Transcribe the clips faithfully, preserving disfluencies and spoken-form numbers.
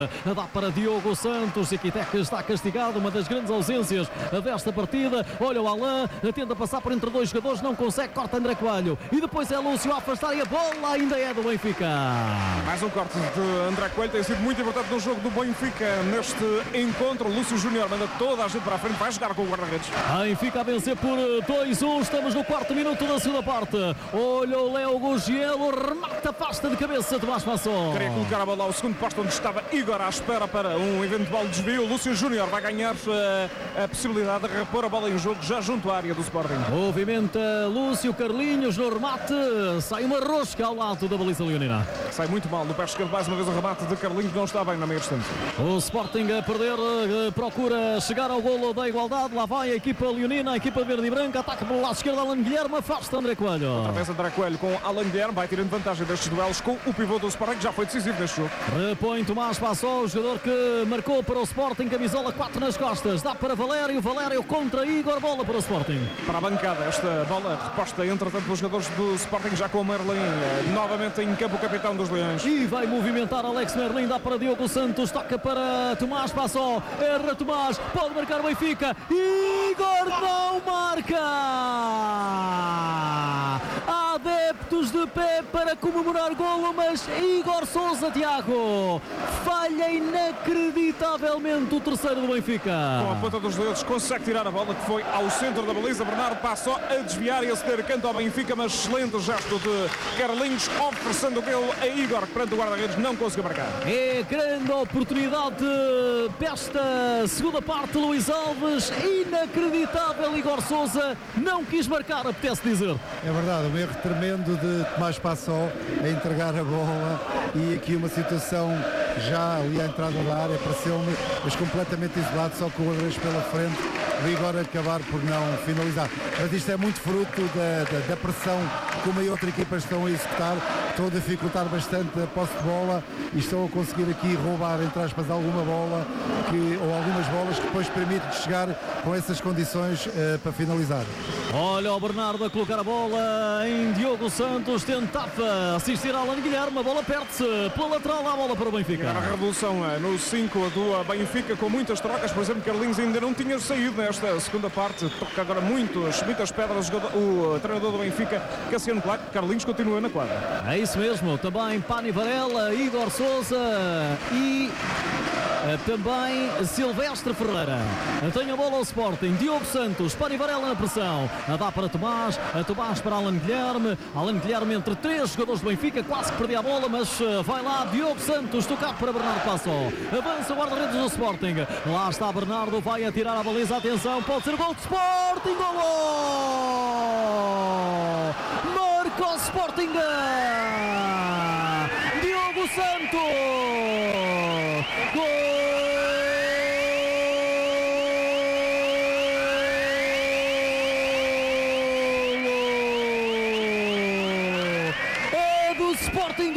Dá para Diogo Santos, Iquitec está castigado, uma das grandes ausências desta partida. Olha o Alain, tenta passar por entre dois jogadores, não consegue, corta André Coelho e depois é Lúcio a afastar e a bola ainda é do Benfica. Mais um corte de André Coelho, tem sido muito importante no jogo do Benfica neste encontro. Lúcio Júnior manda toda a gente para a frente, vai jogar com o guarda-redes. Benfica a vencer por dois a um, estamos no quarto minuto da segunda parte. Olha o Léo Gugielo, remata, pasta de cabeça, Tomás Passou. Queria colocar a bola ao segundo posto onde estava Igor à espera para um eventual desvio. Lúcio Júnior vai ganhar a, a possibilidade de repor a bola em jogo já junto à área do Sporting. Movimenta Lúcio, Carlinhos no remate, sai uma rosca ao lado da baliza leonina. Sai muito mal no pé esquerdo, mais uma vez o remate de Carlinhos, não está bem na meia distância. O Sporting a perder, procura chegar ao golo da igualdade, lá vai a equipa leonina, a equipa verde e branca, ataca pelo lado esquerdo, Alan Guilherme, afasta André Coelho. Outra vez André Coelho com Alan Guilherme, vai tirando vantagem destes duelos com o pivô do Sporting, que já foi decisivo neste jogo. Repõe Tomás Passou, o jogador que marcou para o Sporting, camisola quatro nas costas, dá para Valério, Valério contra Igor, bola para o Sporting. Para a bancada, esta bola reposta entretanto pelos jogadores do Sporting, já com o Merlin novamente em campo, o capitão dos Leões. E vai movimentar Alex Merlin, dá para Diogo Santos, toca para Tomás Passou, erra Tomás, pode marcar o Benfica, Igor não marca! Há adeptos de pé para comemorar golo, mas Igor Sousa, Tiago, falha inacreditavelmente o terceiro do Benfica. Com a ponta dos dedos consegue tirar a bola que foi ao centro da baliza. Bernardo passou a desviar e a ceder canto ao Benfica, mas excelente gesto de Carlinhos, oferecendo o golo a Igor, que perante o guarda-redes não conseguiu marcar. É grande oportunidade desta segunda parte, Luís Alves, inacreditável. Igor Sousa não quis marcar, apetece dizer. É verdade, um erro tremendo de Tomás Passou a entregar a bola e aqui uma situação já ali à entrada da área, pareceu-me, mas completamente isolado, só com o guarda-redes pela frente, de agora acabar por não finalizar. Mas isto é muito fruto da, da, da pressão que uma e outra equipa estão a executar, estão a dificultar bastante a posse de bola e estão a conseguir aqui roubar, entre aspas, alguma bola que, ou algumas bolas que depois permitem chegar com essas condições uh, para finalizar. Olha o Bernardo a colocar a bola em Diogo Santos, tentava assistir a Alan Guilherme, a bola perde-se pela lateral, a bola para o Benfica. A revolução no cinco do Benfica, com muitas trocas, por exemplo, Carlinhos ainda não tinha saído nesta segunda parte, toca agora muitos, muitas pedras o treinador do Benfica, Cassiano Claque. Carlinhos continua na quadra. É isso mesmo, também Pani Varela, Igor Sousa e também Silvestre Ferreira. Tem a bola ao Sporting, Diogo Santos, Pani Varela na pressão, dá para Tomás, a Tomás para Alan Guilherme, Alan Guilherme entre três jogadores do Benfica, quase que perdeu a bola, mas vai lá Diogo Santos, tocar para Bernardo Passou, avança o guarda-redes do Sporting, lá está Bernardo, vai atirar a baliza, atenção, pode ser o gol do Sporting, gol! Marca o Sporting! Diogo Santos! Gol! Sporting,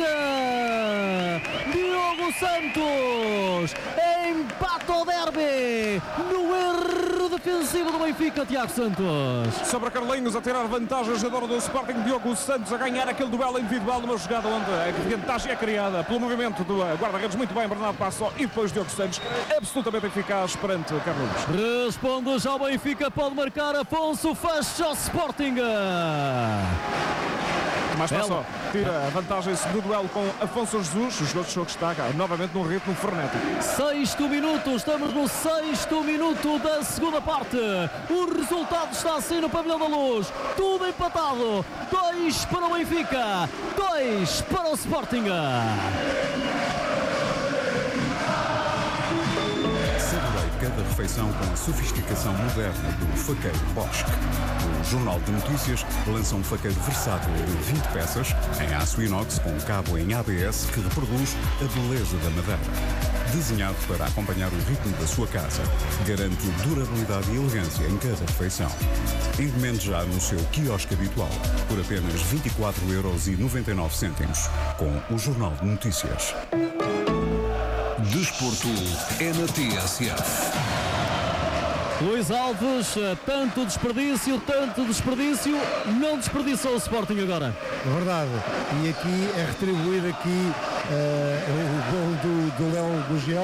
Diogo Santos empata o derby no erro defensivo do Benfica, Tiago Santos. Sobre Carlinhos a tirar vantagem, jogador do Sporting, Diogo Santos a ganhar aquele duelo individual numa jogada onde a vantagem é criada pelo movimento do guarda-redes, muito bem, Bernardo Passou, e depois Diogo Santos absolutamente eficaz perante Carlinhos. Responde já o Benfica, pode marcar Afonso, fecha o Sporting. Mas Passou tira a vantagem no duelo com Afonso Jesus. O jogo de jogo está cá, novamente num ritmo frenético. Sexto minuto, estamos no sexto minuto da segunda parte. O resultado está assim no Pavilhão da Luz. Tudo empatado. Dois para o Benfica, dois para o Sporting. Saboreie cada refeição com a sofisticação moderna do faqueiro Bosch. O Jornal de Notícias lança um faqueiro versátil de vinte peças em aço inox com cabo em A B S que reproduz a beleza da madeira. Desenhado para acompanhar o ritmo da sua casa, garante durabilidade e elegância em cada refeição. Encomende já no seu quiosque habitual por apenas vinte e quatro euros e noventa e nove cêntimos com o Jornal de Notícias. Desporto é na T S F. Luís Alves, tanto desperdício, tanto desperdício, não desperdiçou o Sporting agora. É verdade, e aqui é retribuir aqui uh, o gol do, do Léo Gugel.